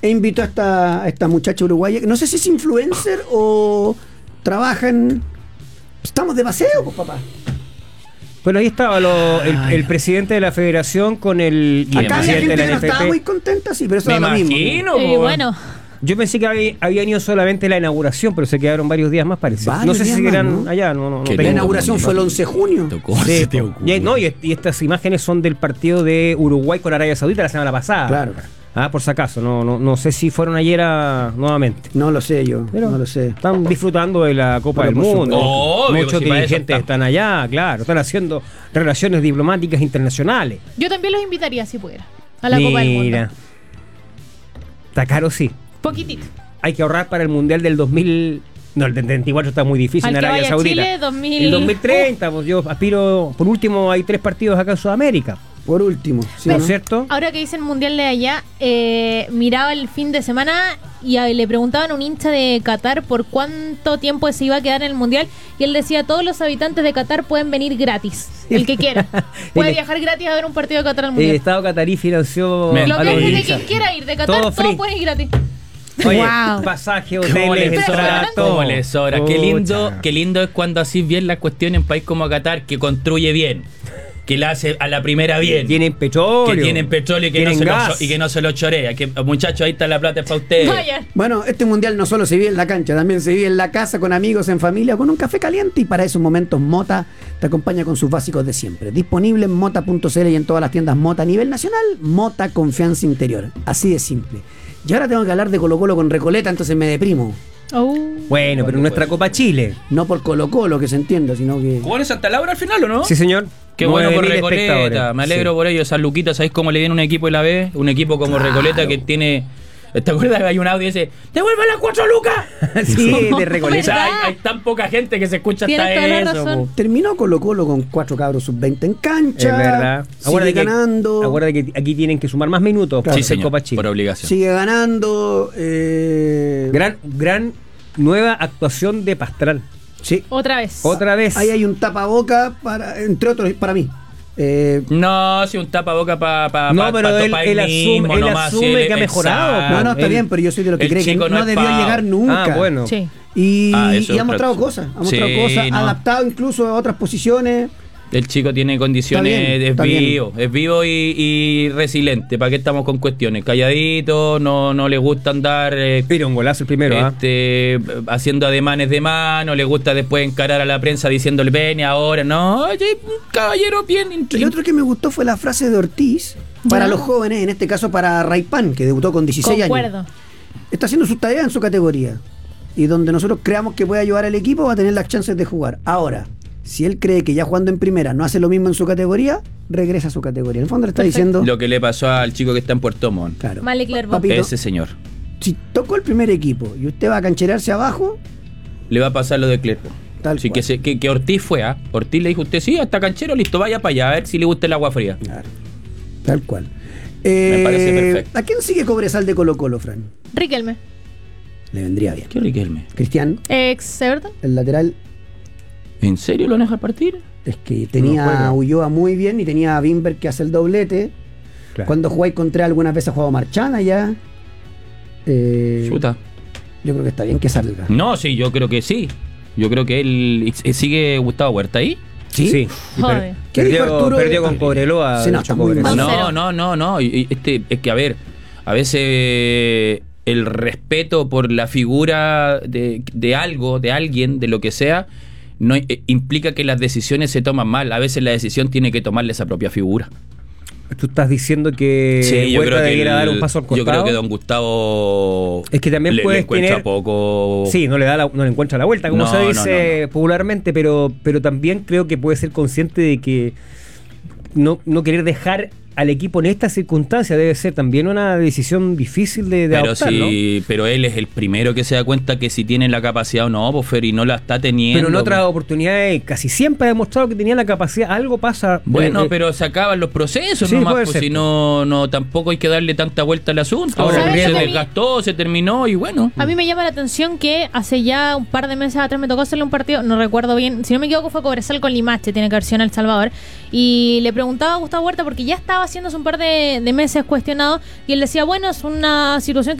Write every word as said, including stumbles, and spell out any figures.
e invitó a esta, a esta muchacha uruguaya, no sé si es influencer o trabaja en... Estamos de paseo, pues, papá. Bueno, ahí estaba lo, el, el presidente de la federación con el, y el Acá había presidente gente de que la no estaba N F P. muy contenta, sí, pero eso Me era lo mismo. imagino, Eh, po. bueno, Yo pensé que había, habían ido solamente la inauguración, pero se quedaron varios días más, parece. Varios No sé si días seguirán más, ¿no? allá. No, no, no Qué tengo- La lindo. inauguración fue el once de junio. ¿Cómo Sí, se te po. ocurre? y, no, y, y estas imágenes son del partido de Uruguay con Arabia Saudita la semana pasada. Claro. Ah, por si acaso, no, no, no sé si fueron ayer a, nuevamente. No lo sé yo, Pero no lo sé. Están disfrutando de la Copa Pero del por Mundo. supuesto. Obvio, Muchos si para eso dirigentes están. están allá, claro. Están haciendo relaciones diplomáticas internacionales. yo también los invitaría si pudiera a la Copa del Mundo. Mira. Está caro, sí. Poquitito. Hay que ahorrar para el Mundial del dos mil... No, el del treinta y cuatro está muy difícil Al en que Arabia vaya a Saudita. Chile, dos mil El dos mil treinta, pues yo aspiro... Por último, hay tres partidos acá en Sudamérica. Por último, ¿sí ¿No o es no? cierto? Ahora que dicen mundial de allá, eh, miraba el fin de semana y a- le preguntaban a un hincha de Qatar por cuánto tiempo se iba a quedar en el mundial y él decía, todos los habitantes de Qatar pueden venir gratis, el que quiera. Puede El- viajar gratis a ver un partido de Qatar al El mundial. Estado catarí financió Me- Lo a que los es de hinchas. quien quiera ir de Qatar, Todo todos free. pueden ir gratis. Oye, Wow. pasaje, ¿Cómo hoteles, les sobra? entradas, ¿Cómo todo. les sobra? Qué Pucha. lindo, qué lindo es cuando así bien las cuestiones en un país como Qatar, que construye bien, que la hace a la primera bien, Tienen petróleo. que tienen petróleo y que, no tienen se, lo, gas. y que no se lo chorea. Que, muchachos, ahí está la plata, es para ustedes. Vayan. Bueno, este mundial no solo se vive en la cancha, también se vive en la casa, con amigos, en familia, con un café caliente, y para esos momentos Mota te acompaña con sus básicos de siempre. Disponible en mota punto c l y en todas las tiendas Mota a nivel nacional. Mota, confianza interior. Así de simple. Y ahora tengo que hablar de Colo Colo con Recoleta, entonces me deprimo. Oh. Bueno, pero nuestra Copa Chile. No por Colo Colo, que se entienda, sino que... ¿Jugó en Santa Laura al final o no? Sí, señor. Qué bueno por nueve mil Recoleta, espectadores. me alegro Sí. por ellos, esas luquitas. ¿Sabéis cómo le viene un equipo de la B? Un equipo como Claro. Recoleta que tiene... ¿Te acuerdas que hay un audio y dice ¡devuelve las cuatro lucas! Sí, de O Recoleta. sea, hay, hay tan poca gente que se escucha Tienes hasta toda la eso. razón. po. Terminó Colo Colo con cuatro cabros sub veinte en cancha. Es verdad. Sigue Acuérdate que, ganando. acuérdate que aquí tienen que sumar más minutos para Sí, hacer señor, Copa Chile. por obligación. Sigue ganando. Eh... Gran, gran nueva actuación de Pastral. Sí. Otra vez. Otra vez. Ahí hay un tapaboca, para, entre otros, para mí. Eh, No, si un tapaboca para pa, No, pa- pero pa él- topar él asume- mismo él nomás, asume si él- que ha mejorado, exacto. no, no, está el- bien, pero yo soy de los que el cree que chico no, no es debió pavo. llegar nunca. Ah, bueno. Sí. Y, Ah, eso y es ha otra mostrado cosa. cosas, ha mostrado Sí, cosas, no. adaptado incluso a otras posiciones. El chico tiene condiciones, Está bien, es está vivo, es vivo y, y resiliente. ¿Para qué estamos con cuestiones? Calladito, no, no le gusta andar eh, Pero un golazo el primero, ¿ah? este, haciendo ademanes de mano, le gusta después encarar a la prensa diciéndole ven ahora, no, oye, un caballero bien El intri- otro que me gustó fue la frase de Ortiz para Ya. los jóvenes, en este caso para Raipan, que debutó con dieciséis Concuerdo. años. Está haciendo sus tareas en su categoría. Y donde nosotros creamos que puede ayudar al equipo, va a tener las chances de jugar. Ahora, si él cree que ya jugando en primera no hace lo mismo en su categoría, regresa a su categoría. En el fondo le está Perfecto. diciendo, Lo que le pasó al chico que está en Puerto Montt. claro, Malik Lerbo. papito, Ese señor. si tocó el primer equipo y usted va a cancherarse abajo, Le va a pasar lo de Clerpo. Tal Así cual. que, se- que, que Ortiz fue, ¿ah? Ortiz le dijo, usted sí, hasta canchero, listo, vaya para allá, a ver si le gusta el agua fría. claro, tal cual. Eh, Me parece perfecto. ¿A quién sigue Cobresal de Colo Colo, Fran? Riquelme. Le vendría bien. ¿Qué Riquelme? Cristian, Ex Everton. el lateral, ¿En serio lo van a dejar partir? es que tenía No juega. a Ulloa muy bien y tenía a Bimber que hace el doblete. Claro. Cuando jugáis contra él, algunas veces ha jugado Marchana ya. Eh, Chuta. yo creo que está bien que salga. No, sí, yo creo que sí. Yo creo que él eh, sigue Gustavo Huerta ahí. ¿Sí? Sí. Joder. ¿Qué dijo Perdió, Arturo? perdió con Cobreloa. Sí, no, de está hecho, muy Cobreloa. mal. No, cero. no, no, no. y- y Este, es que a ver, a veces el respeto por la figura de, de algo, de alguien, de lo que sea, no eh, implica que las decisiones se toman mal. A veces la decisión tiene que tomarle esa propia figura. Tú estás diciendo que Sí, yo Huerta creo que debiera el- dar un paso al yo costado. creo que don Gustavo Es que también le, le puedes encuentra tener- poco. Sí, no le da la- no le encuentra la vuelta, como No, se no, dice no, no. popularmente, pero, pero también creo que puede ser consciente de que no, no querer dejar al equipo en esta circunstancia debe ser también una decisión difícil de, de Pero adoptar, sí, pero él es el primero que se da cuenta que si tiene la capacidad o no, pues Fer, y no la está ¿no? teniendo. Pero en otras oportunidades casi siempre ha demostrado que tenía la capacidad, algo pasa. Bueno, eh, eh, pero se acaban los procesos Sí, nomás, puede pues ser. si no, no, tampoco hay que darle tanta vuelta al asunto. Ahora, Ahora ¿sabes se lo que a mí- desgastó, se terminó y bueno. A mí me llama la atención que hace ya un par de meses atrás me tocó hacerle un partido, no recuerdo bien, si no me equivoco fue Cobresal con Limache, tiene que haber sido en El Salvador, y le preguntaba a Gustavo Huerta porque ya estaba haciéndose un par de, de meses cuestionado y él decía, bueno, es una situación que